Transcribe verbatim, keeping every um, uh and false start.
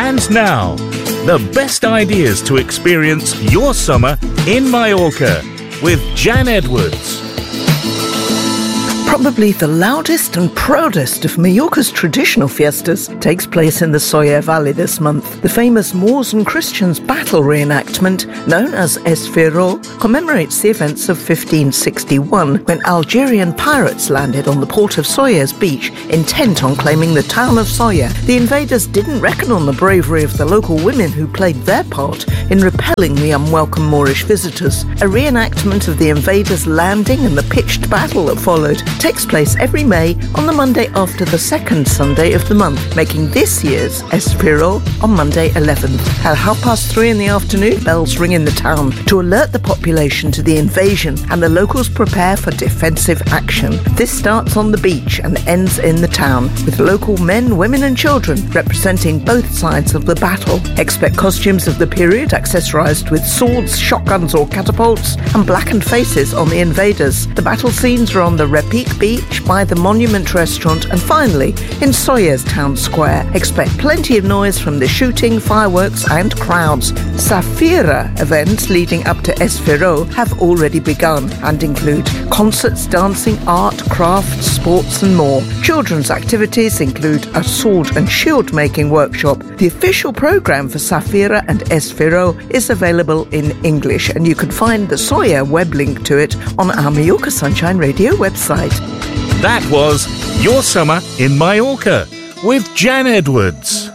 And now, the best ideas to experience your summer in Mallorca with Jan Edwards. Probably the loudest and proudest of Mallorca's traditional fiestas takes place in the Sóller Valley this month. The famous Moors and Christians battle reenactment, known as Es Ferrol, commemorates the events of fifteen sixty-one, when Algerian pirates landed on the port of Sóller's beach, intent on claiming the town of Sóller. The invaders didn't reckon on the bravery of the local women who played their part in repelling the unwelcome Moorish visitors. A reenactment of the invaders' landing and the pitched battle that followed takes place every May on the Monday after the second Sunday of the month, making this year's Es Ferrol on Monday eleventh. At half past three in the afternoon, bells ring in the town to alert the population to the invasion, and the locals prepare for defensive action. This starts on the beach and ends in the town, with local men, women and children representing both sides of the battle. Expect costumes of the period accessorized with swords, shotguns or catapults, and blackened faces on the invaders. The battle scenes are on the Repique Beach, by the Monument Restaurant, and finally in Sóller's town square. Expect plenty of noise from the shooting, fireworks and crowds. Safira events leading up to Es Ferrol have already begun and include concerts, dancing, art, crafts, sports and more. Children's activities include a sword and shield making workshop. The official programme for Safira and Es Ferrol is available in English, and you can find the Sóller web link to it on our Mallorca Sunshine Radio website. That was Your Summer in Mallorca with Jan Edwards.